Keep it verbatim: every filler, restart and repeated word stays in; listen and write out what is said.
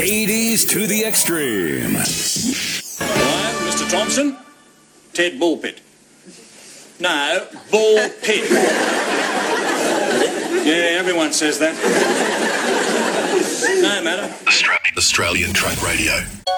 eighties to the extreme. Hello, Mister Thompson? Ted Bullpit. No, Bull Pit. Yeah, everyone says that. No matter. Australian Truck Radio.